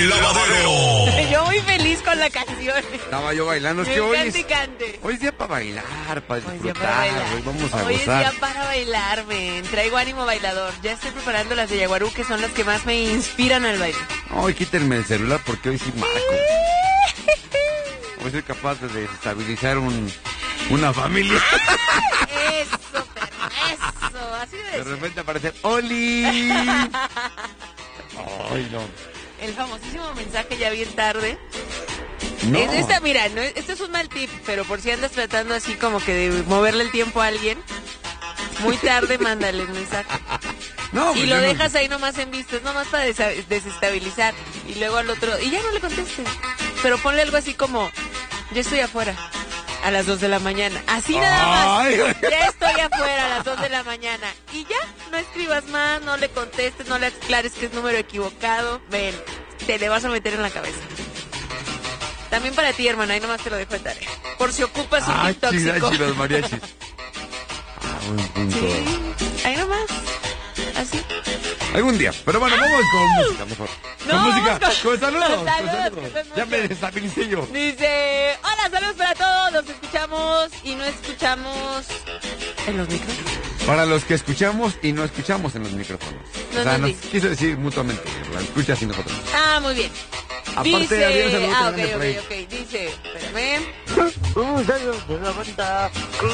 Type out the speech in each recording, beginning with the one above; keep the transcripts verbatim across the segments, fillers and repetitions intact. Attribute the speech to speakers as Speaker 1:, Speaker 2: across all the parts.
Speaker 1: El Lavadero.
Speaker 2: Yo muy feliz con la canción.
Speaker 3: Estaba yo bailando. Es
Speaker 2: Me
Speaker 3: que hoy
Speaker 2: encanta y
Speaker 3: es,
Speaker 2: cante.
Speaker 3: hoy es día para bailar, para
Speaker 2: Hoy es día
Speaker 3: disfrutar.
Speaker 2: para bailar.
Speaker 3: Hoy vamos a
Speaker 2: Hoy
Speaker 3: gozar.
Speaker 2: es día para bailar, men. Traigo ánimo bailador. Ya estoy preparando las de Yaguarú, que son las que más me inspiran al baile.
Speaker 3: Hoy quítenme el celular porque hoy sí marco. Hoy soy capaz de desestabilizar un, una familia.
Speaker 2: Eso, perro, eso. Así debe
Speaker 3: De
Speaker 2: ser.
Speaker 3: repente aparece ¡Oli! Ay, no.
Speaker 2: El famosísimo mensaje ya bien tarde.
Speaker 3: No.
Speaker 2: Es esta, mira, no, esto es un mal tip, pero por si andas tratando así como que de moverle el tiempo a alguien, muy tarde mándale el mensaje.
Speaker 3: No,
Speaker 2: Y
Speaker 3: pues
Speaker 2: lo
Speaker 3: yo no-
Speaker 2: dejas ahí nomás en vistas, nomás para desa- desestabilizar. Y luego al otro, y ya no le contestes. Pero ponle algo así como, yo estoy afuera a las dos de la mañana. Así nada más.
Speaker 3: Ay.
Speaker 2: Ya estoy afuera a las dos de la mañana. Y ya, no escribas más, no le contestes, no le aclares que es número equivocado. Ven, te le vas a meter en la cabeza. También para ti, hermana, ahí nomás te lo dejo de tarea. Por si ocupas un
Speaker 3: Ay,
Speaker 2: tip tóxico.
Speaker 3: chidas, los mariachis. Ah, buen punto.
Speaker 2: Sí, ahí nomás. Así.
Speaker 3: Algún día. Pero bueno, vamos con música mejor.
Speaker 2: No,
Speaker 3: con música,
Speaker 2: vamos con-
Speaker 3: con saludos.
Speaker 2: con
Speaker 3: Con
Speaker 2: saludos,
Speaker 3: saludos.
Speaker 2: que son
Speaker 3: Ya me
Speaker 2: muchos.
Speaker 3: desestabilicé yo.
Speaker 2: Dice, hola, saludos para todos los que escuchamos y no escuchamos en los micros.
Speaker 3: Para los que escuchamos y no escuchamos en los micrófonos.
Speaker 2: No
Speaker 3: o sea,
Speaker 2: nos
Speaker 3: nos
Speaker 2: dice.
Speaker 3: quiso decir mutuamente. La escuchas y nosotros.
Speaker 2: Ah, muy bien.
Speaker 3: Aparte,
Speaker 2: Dice,
Speaker 3: había un saludo
Speaker 2: ah, ok,
Speaker 3: grande por ahí.
Speaker 2: ok, ok. Dice, espérame.
Speaker 4: Un saludo de la banda.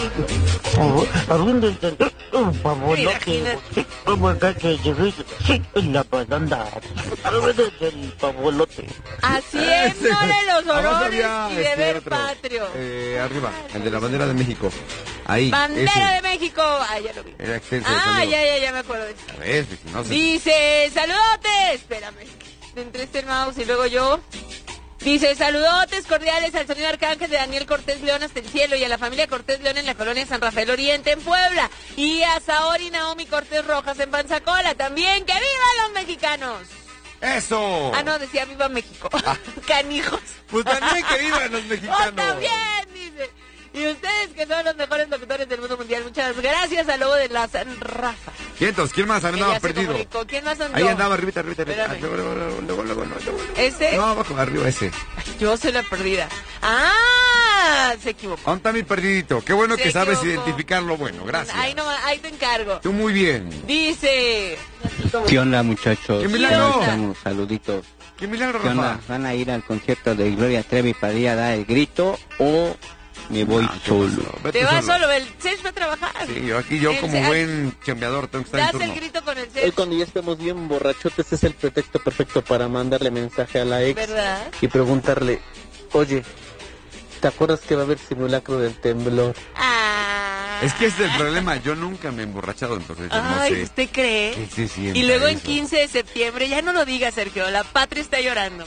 Speaker 4: Habiendo entendido un favolote.
Speaker 2: Imagínate.
Speaker 4: Como acá que llegué en la banda. Habiendo el favolote.
Speaker 2: Haciéndole los
Speaker 3: Abajo
Speaker 2: honores
Speaker 3: había,
Speaker 2: y
Speaker 3: este,
Speaker 2: deber
Speaker 3: otro.
Speaker 2: patrio.
Speaker 3: Eh, arriba, el de la bandera de México. Ahí.
Speaker 2: Bandera
Speaker 3: ese.
Speaker 2: de México. Ah, ya lo vi.
Speaker 3: Era extenso el
Speaker 2: Ah,
Speaker 3: saludo.
Speaker 2: ya, ya, ya me acuerdo de eso.
Speaker 3: A ver, si no se...
Speaker 2: Dice, saludotes. Espérame. Entre este el mouse y luego yo. Dice, saludotes cordiales al sonido arcángel de Daniel Cortés León hasta el cielo y a la familia Cortés León en la colonia San Rafael Oriente en Puebla. Y a Saori Naomi Cortés Rojas en Panzacola también. ¡Que vivan los mexicanos!
Speaker 3: ¡Eso!
Speaker 2: Ah, no, decía viva México. Canijos.
Speaker 3: Pues también que vivan los
Speaker 2: ¡Oh,
Speaker 3: mexicanos.
Speaker 2: también! Dice. Y ustedes que son los mejores locutores del mundo mundial. Muchas gracias al lobo de la San Rafa.
Speaker 3: ¿Quientos? ¿Quién más
Speaker 2: que
Speaker 3: andaba
Speaker 2: ya se
Speaker 3: perdido?
Speaker 2: comunicó. ¿Quién más andó?
Speaker 3: Ahí andaba, arribita, arribita, arribita.
Speaker 2: Espérame.
Speaker 3: Ah, luego, luego, luego, luego, luego, no, luego, luego.
Speaker 2: ¿Ese?
Speaker 3: No, abajo, arriba ese.
Speaker 2: Yo soy la perdida. ¡Ah! Se equivocó.
Speaker 3: ¿Dónde está mi perdidito? Qué bueno
Speaker 2: Se
Speaker 3: que sabes
Speaker 2: equivocó.
Speaker 3: identificarlo bueno, gracias.
Speaker 2: Ahí, no, ahí te encargo.
Speaker 3: Tú muy bien.
Speaker 2: Dice...
Speaker 5: ¿Qué onda, muchachos?
Speaker 3: ¡Qué milagro!
Speaker 5: ¿Cómo están? Saluditos.
Speaker 3: ¡Qué milagro,
Speaker 5: ¿Qué onda?
Speaker 3: Rafa!
Speaker 5: ¿Van a ir al concierto de Gloria Trevi para ir a dar el grito o me voy
Speaker 3: Ah, ¿qué
Speaker 5: solo?
Speaker 3: pasó? Vete
Speaker 2: Te vas solo, el Sech va a trabajar.
Speaker 3: Sí, yo aquí yo
Speaker 2: El
Speaker 3: como
Speaker 2: Sech-
Speaker 3: buen chambeador tengo que estar en
Speaker 2: Das
Speaker 3: turno.
Speaker 2: el grito con el
Speaker 6: Hoy
Speaker 2: Sech,
Speaker 6: cuando ya estemos bien borrachotes es el pretexto perfecto para mandarle mensaje a la ex
Speaker 2: ¿verdad?
Speaker 6: y preguntarle, oye, ¿te acuerdas que va a haber simulacro del temblor?
Speaker 2: Ah.
Speaker 3: Es que ese es el problema, yo nunca me he emborrachado, entonces yo no
Speaker 2: Ay,
Speaker 3: sé
Speaker 2: ¿usted cree?
Speaker 3: qué se siente
Speaker 2: Y luego en
Speaker 3: eso.
Speaker 2: quince de septiembre, ya no lo diga, Sergio, la patria está llorando.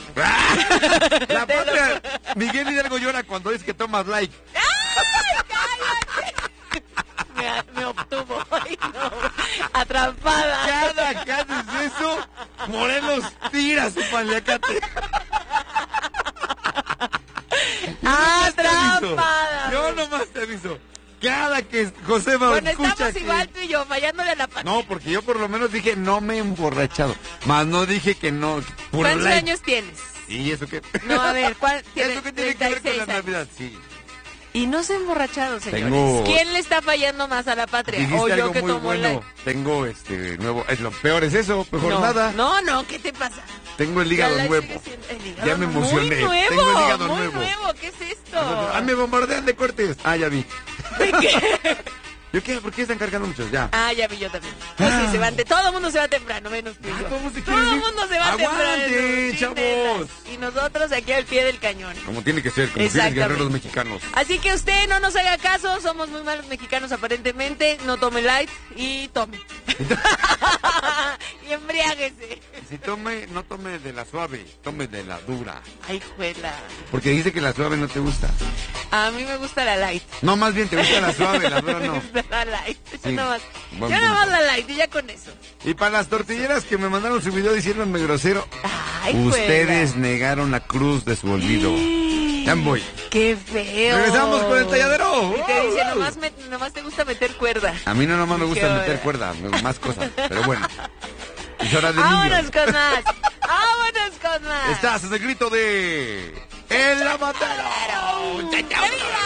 Speaker 3: La patria, Miguel Hidalgo llora cuando dice que tomas like.
Speaker 2: Me, me obtuvo. Ay, no. Atrapada.
Speaker 3: Cada que haces eso, Morelos tira su paliacate.
Speaker 2: Atrapada.
Speaker 3: Yo nomás te aviso. Cada que José va
Speaker 2: Bueno,
Speaker 3: escucha
Speaker 2: estamos
Speaker 3: que-
Speaker 2: igual tú y yo, fallándole a la patria.
Speaker 3: No, porque yo por lo menos dije no me he emborrachado. Más no dije que no. Puro
Speaker 2: ¿Cuántos
Speaker 3: like.
Speaker 2: años tienes?
Speaker 3: ¿Y eso qué?
Speaker 2: No, a ver, ¿cuál? Tiene
Speaker 3: ¿Eso qué tiene que ver con la
Speaker 2: treinta y seis años.
Speaker 3: Navidad? Sí.
Speaker 2: Y no se ha emborrachado, señores.
Speaker 3: Tengo-
Speaker 2: ¿Quién le está fallando más a la patria?
Speaker 3: Dijiste
Speaker 2: O yo
Speaker 3: algo
Speaker 2: que
Speaker 3: muy
Speaker 2: tomo
Speaker 3: bueno.
Speaker 2: la...
Speaker 3: Tengo este nuevo. Es lo peor es eso. Mejor
Speaker 2: no,
Speaker 3: nada.
Speaker 2: No, no, ¿qué te pasa?
Speaker 3: Tengo el hígado
Speaker 2: La Light
Speaker 3: nuevo.
Speaker 2: sigue siendo- el hígado
Speaker 3: Ya me
Speaker 2: nuevo.
Speaker 3: emocioné.
Speaker 2: Muy nuevo,
Speaker 3: Tengo el hígado
Speaker 2: muy
Speaker 3: nuevo.
Speaker 2: nuevo. ¿Qué es esto?
Speaker 3: Ah, me bombardean de cortes. Ah, ya vi.
Speaker 2: ¿De qué?
Speaker 3: ¿Yo qué? ¿Por qué están cargando muchos? Ya.
Speaker 2: Ah, ya vi yo también. Pues sí, se van de... Todo el mundo se va temprano, menos tú y
Speaker 3: Ah,
Speaker 2: yo.
Speaker 3: todo el mundo se
Speaker 2: Todo
Speaker 3: quiere
Speaker 2: el
Speaker 3: ir.
Speaker 2: mundo se va
Speaker 3: Aguanten,
Speaker 2: temprano. Sí,
Speaker 3: chavos.
Speaker 2: neta. Y nosotros aquí al pie del cañón.
Speaker 3: Como tiene que ser, como fieles
Speaker 2: Exactamente.
Speaker 3: guerreros mexicanos.
Speaker 2: Así que usted no nos haga caso, somos muy malos mexicanos aparentemente. No tome light y tome. Y embriáguese.
Speaker 3: Si tome, no tome de la suave, tome de la dura.
Speaker 2: Ay, juela.
Speaker 3: Porque dice que la suave no te gusta.
Speaker 2: A mí me gusta la light.
Speaker 3: No, más bien te gusta la suave, la dura
Speaker 2: Me
Speaker 3: no.
Speaker 2: gusta la light.
Speaker 3: Sí,
Speaker 2: Yo nomás,
Speaker 3: buen
Speaker 2: yo nomás
Speaker 3: punto.
Speaker 2: la light y ya con eso.
Speaker 3: Y para las tortilleras que me mandaron su video diciéndome grosero,
Speaker 2: Ay,
Speaker 3: ustedes
Speaker 2: juela.
Speaker 3: negaron la cruz de su olvido. Ya me voy.
Speaker 2: ¡Qué feo!
Speaker 3: Regresamos con el talladero.
Speaker 2: Y te dice, nomás, me- nomás te gusta meter cuerda.
Speaker 3: A mí no nomás me gusta
Speaker 2: Qué
Speaker 3: meter
Speaker 2: hora.
Speaker 3: cuerda, me- más cosas, pero bueno. Es hora de
Speaker 2: ¡Vámonos
Speaker 3: niños.
Speaker 2: con más! ¡Vámonos con más! Estás.
Speaker 3: Estás en el grito de... ¡El Lavadero!
Speaker 2: ¡Que viva!